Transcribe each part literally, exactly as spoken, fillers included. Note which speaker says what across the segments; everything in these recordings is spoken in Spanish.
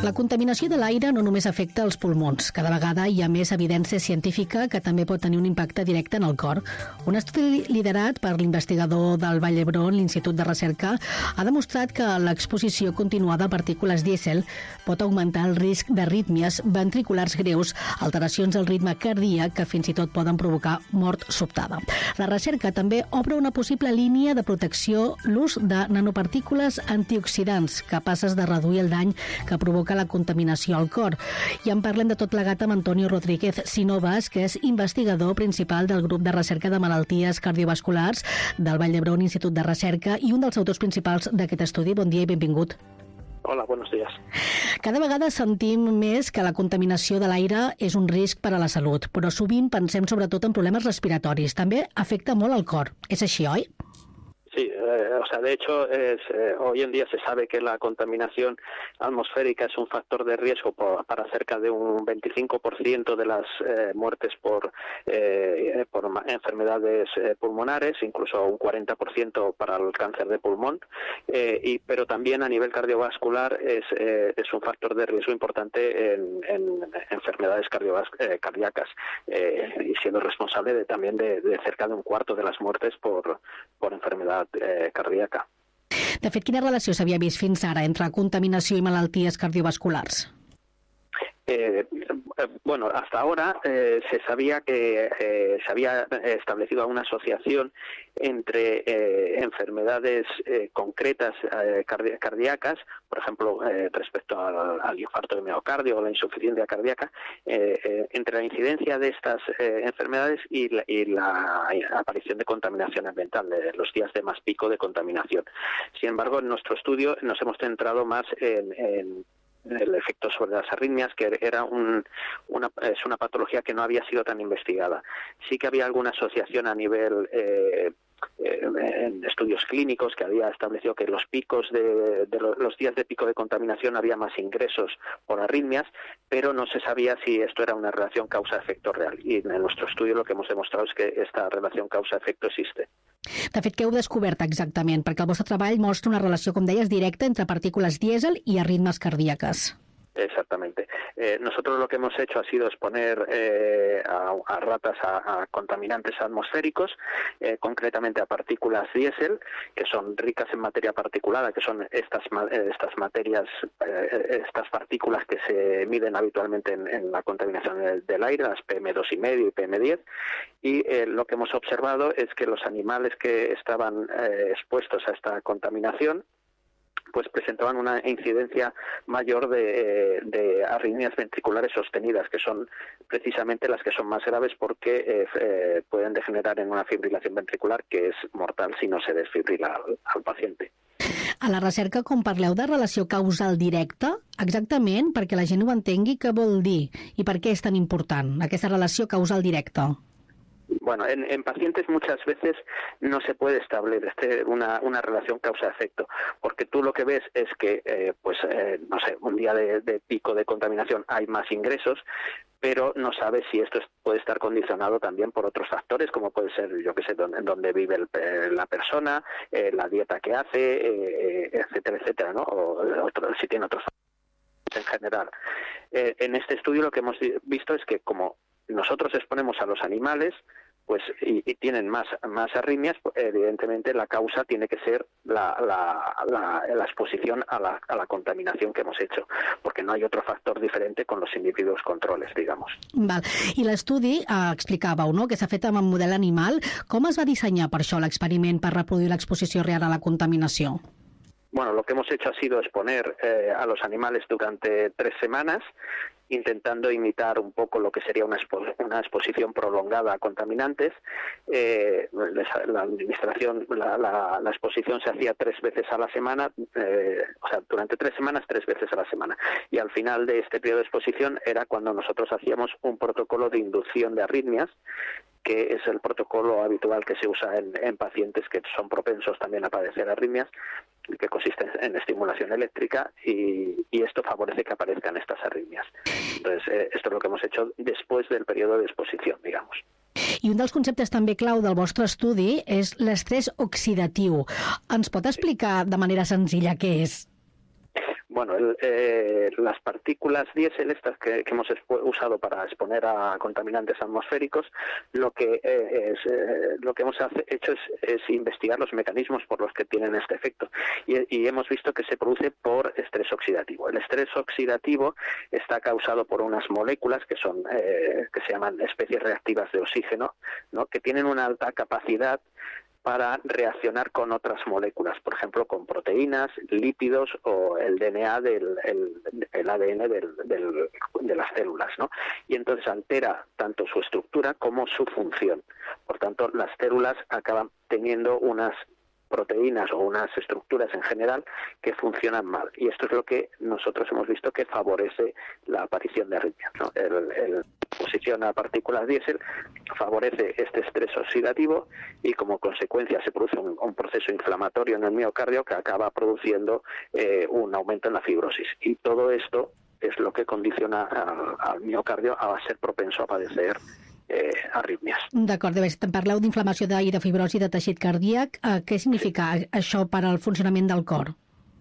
Speaker 1: La contaminació de l'aire no només afecta els pulmons. Cada vegada hi ha més evidència científica que també pot tenir un impacte directe en el cor. Un estudi liderat per l'investigador del Vall d'Hebron, l'Institut de Recerca, ha demostrat que l'exposició continuada a partícules dièsel pot augmentar el risc d'arrítmies ventriculars greus, alteracions del ritme cardíac que fins i tot poden provocar mort sobtada. La recerca també obre una possible línia de protecció, l'ús de nanopartícules antioxidants capaces de reduir el dany que provoca la contaminació al cor. I en parlem de tot plegat amb Antonio Rodríguez Sinovas, que és investigador principal del grup de recerca de malalties cardiovasculars del Vall d'Hebron Institut de Recerca i un dels autors principals d'aquest estudi. Bon dia i benvingut.
Speaker 2: Hola, buenos días.
Speaker 1: Cada vegada sentim més que la contaminació de l'aire és un risc per a la salut, però sovint pensem sobretot en problemes respiratoris. També afecta molt al cor. És així, oi?
Speaker 2: Sí, eh, o sea, de hecho, es, eh, hoy en día se sabe que la contaminación atmosférica es un factor de riesgo por, para cerca de un veinticinco por ciento de las eh, muertes por, eh, por enfermedades eh, pulmonares, incluso un cuarenta por ciento para el cáncer de pulmón, eh, y, pero también a nivel cardiovascular es, eh, es un factor de riesgo importante en, en enfermedades cardiovas, eh, cardíacas, eh, y siendo responsable de, también de, de cerca de un cuarto de las muertes por, por enfermedad Eh, cardíaca.
Speaker 1: De fet, quina relació s'havia vist fins ara entre contaminació i malalties cardiovasculars?
Speaker 2: Eh, bueno, hasta ahora eh, se sabía que eh, se había establecido una asociación entre eh, enfermedades eh, concretas eh, cardi cardíacas, por ejemplo, eh, respecto al, al infarto de miocardio o la insuficiencia cardíaca, eh, eh, entre la incidencia de estas eh, enfermedades y la, y la aparición de contaminación ambiental, de los días de más pico de contaminación. Sin embargo, en nuestro estudio nos hemos centrado más en, en el efecto sobre las arritmias, que era un, una, es una patología que no había sido tan investigada. Sí que había alguna asociación a nivel eh, en estudios clínicos que había establecido que los picos de, de los días de pico de contaminación había más ingresos por arritmias, pero no se sabía si esto era una relación causa-efecto real. Y en nuestro estudio lo que hemos demostrado es que esta relación causa-efecto existe.
Speaker 1: De fet, què heu descobert exactament? Perquè el vostre treball mostra una relació, com deies, directa entre partícules dièsel i arritmes cardíaques.
Speaker 2: Exactamente. Eh, nosotros lo que hemos hecho ha sido exponer eh, a, a ratas a, a contaminantes atmosféricos, eh, concretamente a partículas diésel, que son ricas en materia particulada, que son estas, estas materias, eh, estas partículas que se miden habitualmente en, en la contaminación del, del aire, las P M dos y medio y P M diez, y eh, lo que hemos observado es que los animales que estaban eh, expuestos a esta contaminación pues presentaban una incidencia mayor de, de arritmias ventriculares sostenidas, que son precisamente las que son más graves porque eh, eh, pueden degenerar en una fibrilación ventricular que és mortal si no se desfibrila al, al paciente.
Speaker 1: A la recerca, com parleu de relació causal directa, exactament perquè la gent ho entengui, què vol dir i per què és tan important aquesta relació causal directa?
Speaker 2: Bueno, en, en pacientes muchas veces no se puede establecer una, una relación causa-efecto, porque tú lo que ves es que, eh, pues, eh, no sé, un día de, de pico de contaminación hay más ingresos, pero no sabes si esto puede estar condicionado también por otros factores, como puede ser, yo qué sé, donde, donde vive el, eh, la persona, eh, la dieta que hace, eh, etcétera, etcétera, ¿no? O otro, si tiene otros factores en general. Eh, en este estudio lo que hemos visto es que como nosotros exponemos a los animales, pues y, y tienen más, más arritmias, pues, evidentemente la causa tiene que ser la, la, la, la exposición a la, a la contaminación que hemos hecho, porque no hay otro factor diferente con los individuos controles, digamos.
Speaker 1: Val. I l'estudi, eh, explicàveu, no?, que s'ha fet amb un model animal. Com es va dissenyar per això l'experiment per reproduir l'exposició real a la contaminació?
Speaker 2: Bueno, lo que hemos hecho ha sido exponer eh, a los animales durante tres semanas, intentando imitar un poco lo que sería una, expo una exposición prolongada a contaminantes. Eh, la administración, la, la, la exposición se hacía tres veces a la semana, eh, o sea, durante tres semanas, tres veces a la semana. Y al final de este periodo de exposición era cuando nosotros hacíamos un protocolo de inducción de arritmias, que es el protocolo habitual que se usa en, en pacientes que son propensos también a padecer arritmias, que consiste en estimulación eléctrica y, y esto favorece que aparezcan estas arritmias. Entonces, eh, esto es lo que hemos hecho después del periodo de exposición, digamos.
Speaker 1: I un dels conceptes també clau del vostre estudi és l'estrès oxidatiu. Ens pot explicar de manera senzilla què és?
Speaker 2: Bueno, el, eh, las partículas diésel, estas que, que hemos usado para exponer a contaminantes atmosféricos, lo que eh, es, eh, lo que hemos hace, hecho es, es investigar los mecanismos por los que tienen este efecto. Y, y hemos visto que se produce por estrés oxidativo. El estrés oxidativo está causado por unas moléculas que son eh, que se llaman especies reactivas de oxígeno, ¿no?, que tienen una alta capacidad para reaccionar con otras moléculas, por ejemplo, con proteínas, lípidos o el D N A del el, el A D N del, del, de las células, ¿no? Y entonces altera tanto su estructura como su función. Por tanto, las células acaban teniendo unas proteínas o unas estructuras en general que funcionan mal. Y esto es lo que nosotros hemos visto que favorece la aparición de arritmias, ¿no? El, el exposición a partículas diésel favorece este estrés oxidativo y como consecuencia se produce un, un proceso inflamatorio en el miocardio que acaba produciendo eh, un aumento en la fibrosis. Y todo esto es lo que condiciona al, al miocardio a ser propenso a padecer Eh, arrítmies.
Speaker 1: D'acord, parleu d'inflamació i de fibrosi de teixit cardíac. Eh, què significa això per al funcionament del cor?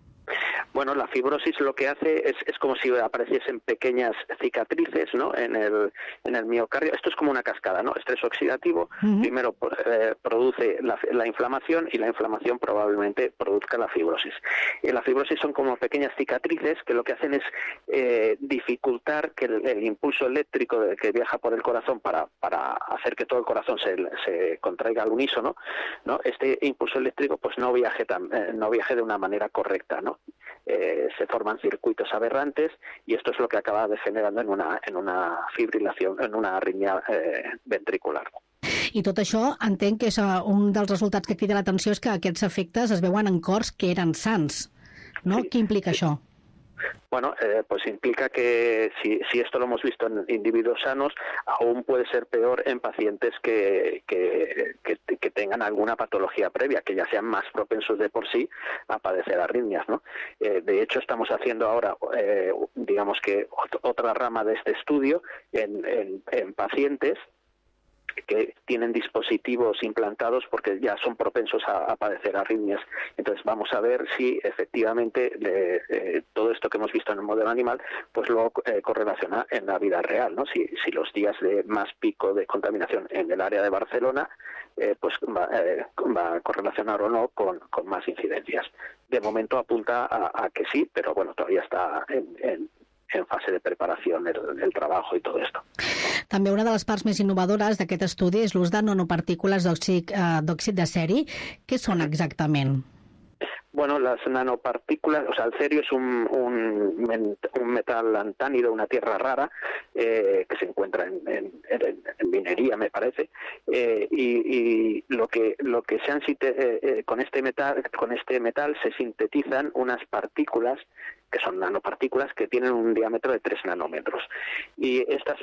Speaker 2: Bueno, la fibrosis lo que hace es, es como si apareciesen pequeñas cicatrices, ¿no?, en el, en el miocardio. Esto es como una cascada, ¿no? Estrés oxidativo, uh-huh. primero eh, produce la, la inflamación y la inflamación probablemente produzca la fibrosis. Y la fibrosis son como pequeñas cicatrices que lo que hacen es eh, dificultar que el, el impulso eléctrico de, que viaja por el corazón para, para hacer que todo el corazón se, se contraiga al unísono, ¿no? Este impulso eléctrico pues no viaje, tan, eh, no viaje de una manera correcta, ¿no? Eh, se forman circuitos aberrantes y esto es lo que acaba degenerando en una, en una fibrilación, en una arritmia eh, ventricular.
Speaker 1: I tot això entenc que és un dels resultats que crida l'atenció és que aquests efectes es veuen en cors que eren sans, no? Sí, què implica sí. això?
Speaker 2: Bueno, eh, pues implica que si, si esto lo hemos visto en individuos sanos, aún puede ser peor en pacientes que, que, que, que tengan alguna patología previa, que ya sean más propensos de por sí a padecer arritmias, ¿no? Eh, de hecho, estamos haciendo ahora, eh, digamos que otra rama de este estudio en, en, en pacientes que tienen dispositivos implantados porque ya son propensos a, a padecer arritmias. Entonces vamos a ver si efectivamente eh, eh, todo esto que hemos visto en el modelo animal pues luego eh, correlaciona en la vida real, ¿no? Si, si los días de más pico de contaminación en el área de Barcelona eh, pues va, eh, va a correlacionar o no con, con más incidencias. De momento apunta a, a que sí, pero bueno, todavía está en, en en fase de preparació, el, el treball i tot esto.
Speaker 1: També una de les parts més innovadores d'aquest estudi és l'ús de nanopartícules d'òxid eh, de ceri. Què són exactament?
Speaker 2: Bueno, las nanopartículas, o sea, el cerio es un, un, un metal antánido, una tierra rara, eh, que se encuentra en, en, en, en minería, me parece, eh, y, y lo que lo que se han eh, eh, con este metal, con este metal se sintetizan unas partículas que son nanopartículas que tienen un diámetro de tres nanómetros. Y estas,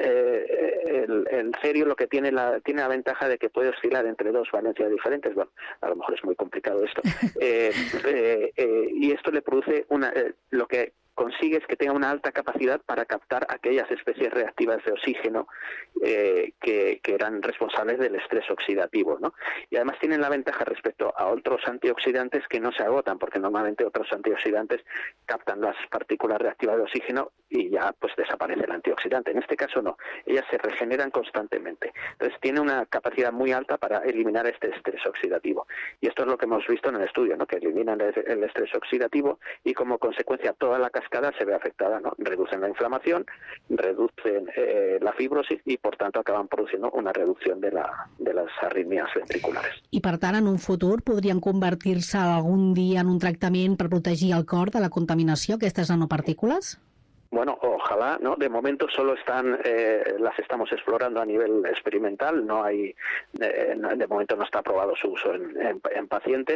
Speaker 2: eh, el, el cerio lo que tiene la, tiene la ventaja de que puede oscilar entre dos valencias diferentes. Bueno, a lo mejor es muy complicado esto. Eh, eh, eh, y esto le produce una, eh, lo que consigue es que tenga una alta capacidad para captar aquellas especies reactivas de oxígeno eh, que, que eran responsables del estrés oxidativo, ¿no? Y además tienen la ventaja respecto a otros antioxidantes que no se agotan, porque normalmente otros antioxidantes captan las partículas reactivas de oxígeno y ya pues desaparece el antioxidante. En este caso no, ellas se regeneran constantemente. Entonces tiene una capacidad muy alta para eliminar este estrés oxidativo. Y esto es lo que hemos visto en el estudio, ¿no? Que eliminan el, el estrés oxidativo y como consecuencia toda la cascada se ve afectada, ¿no? Reducen la inflamación, reducen eh, la fibrosis y por tanto acaban produciendo una reducción de, la, de las arritmias ventriculares.
Speaker 1: I per tant, en un futur podrien convertir-se algun dia en un tractament per protegir el cor de la contaminació, aquestes nanopartícules?
Speaker 2: Bueno, ojalá, ¿no? De momento solo están, eh, las estamos explorando a nivel experimental, no hay, eh, de momento no está aprobado su uso en, en, en pacientes,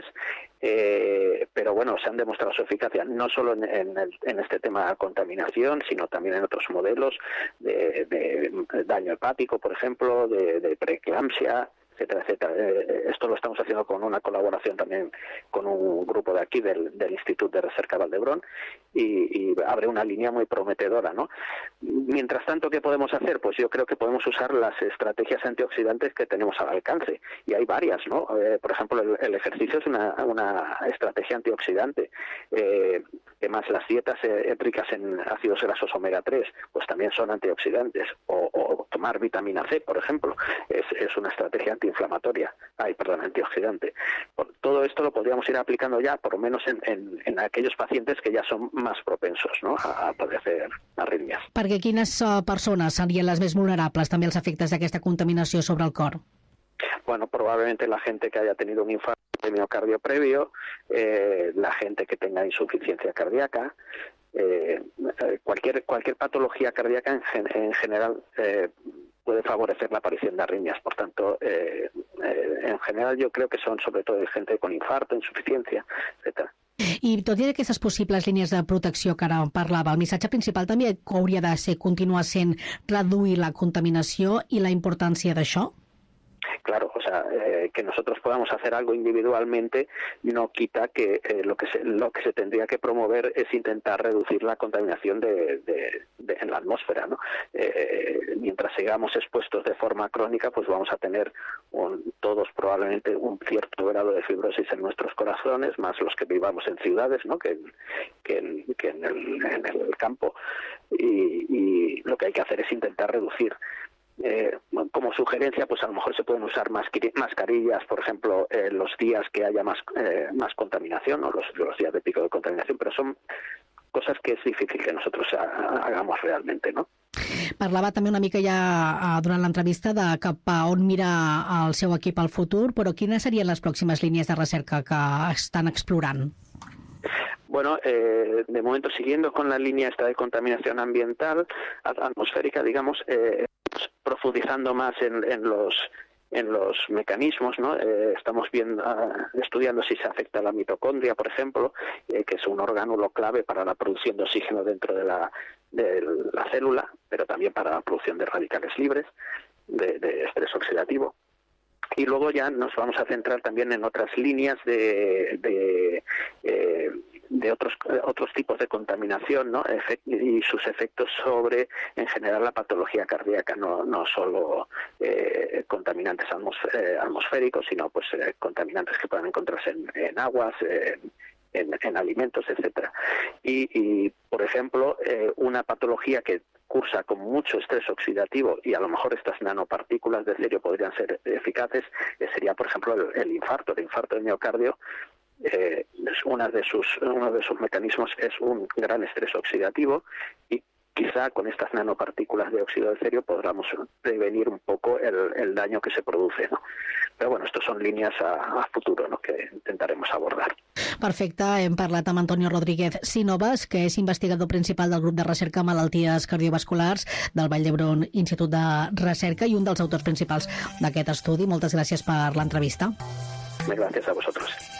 Speaker 2: eh, pero bueno, se han demostrado su eficacia, no solo en, en, el, en este tema de contaminación, sino también en otros modelos de, de daño hepático, por ejemplo, de, de preeclampsia, etcétera, etcétera. Eh, esto lo estamos haciendo con una colaboración también con un grupo de aquí del, del Instituto de Recerca Vall-d'Hebron y, y abre una línea muy prometedora, ¿no? Mientras tanto, ¿qué podemos hacer? Pues yo creo que podemos usar las estrategias antioxidantes que tenemos al alcance, y hay varias, ¿no? Eh, por ejemplo, el, el ejercicio es una, una estrategia antioxidante. Eh, además, las dietas eh, ricas en ácidos grasos omega tres, pues también son antioxidantes. O, o tomar vitamina C, por ejemplo, es, es una estrategia antiinflamatoria, ay, perdón, antioxidante. Por, todo esto lo podríamos ir aplicando ya, por lo menos en, en, en aquellos pacientes que ya son más propensos, ¿no?, a, a padecer arritmias.
Speaker 1: Perquè quines uh, persones serien les més vulnerables també als efectes d'aquesta contaminació sobre el cor?
Speaker 2: Bueno, probablemente la gente que haya tenido un infarto de miocardio previo, eh, la gente que tenga insuficiencia cardíaca, eh, cualquier cualquier patología cardíaca en, gen, en general eh, puede favorecer la aparición de arritmias. Por tanto, eh, eh, en general yo creo que son sobre todo gente con infarto, insuficiencia, etcétera.
Speaker 1: I tot i aquestes possibles línies de protecció que ara parlava, el missatge principal també hauria de ser continuar sent reduir la contaminació i la importància d'això?
Speaker 2: Claro, o sea, eh, que nosotros podamos hacer algo individualmente no quita que eh, lo que se, lo que se tendría que promover es intentar reducir la contaminación de, de, de, en la atmósfera, ¿no? Eh, mientras sigamos expuestos de forma crónica, pues vamos a tener un, todos probablemente un cierto grado de fibrosis en nuestros corazones, más los que vivamos en ciudades, ¿no?, que, que, en, que en, el, en el campo. Y, y lo que hay que hacer es intentar reducir. Eh, como sugerencia, pues a lo mejor se pueden usar mascarillas, por ejemplo, eh, los días que haya más eh, más contaminación, o los, los días de pico de contaminación, pero son cosas que es difícil que nosotros hagamos realmente, ¿no?
Speaker 1: Parlava també una mica ja durant l'entrevista de cap a on mira el seu equip al futur, però quines serien les pròximes línies de recerca que estan explorant?
Speaker 2: Bueno, eh, de momento, siguiendo con la línea esta de contaminación ambiental, atmosférica, digamos, eh, profundizando más en, en los en los mecanismos, ¿no? Eh, estamos viendo, uh, estudiando si se afecta a la mitocondria, por ejemplo, eh, que es un orgánulo clave para la producción de oxígeno dentro de la, de la célula, pero también para la producción de radicales libres, de, de estrés oxidativo. Y luego ya nos vamos a centrar también en otras líneas de, de, eh, de otros otros tipos de contaminación, ¿no?, y sus efectos sobre, en general, la patología cardíaca, no no solo eh, contaminantes atmosfé- atmosféricos, sino pues eh, contaminantes que puedan encontrarse en, en aguas, eh, en, en alimentos, etcétera. Y, y por ejemplo, eh, una patología que cursa con mucho estrés oxidativo, y a lo mejor estas nanopartículas de cerio podrían ser eficaces, eh, sería, por ejemplo, el, el infarto, el infarto de miocardio. Eh, es una de sus, uno de sus mecanismos es un gran estrés oxidativo, y quizá con estas nanopartículas de óxido de cerio podamos prevenir un poco el, el daño que se produce, ¿no? Però bueno, estos són línies a, a futuro, ¿no?, que intentaremos abordar.
Speaker 1: Perfecte, hem parlat amb Antonio Rodríguez Sínovas, que és investigador principal del grup de recerca Malalties Cardiovasculars del Vall d'Hebron Institut de Recerca i un dels autors principals d'aquest estudi. Moltes gràcies per l'entrevista.
Speaker 2: Gràcies a vosaltres.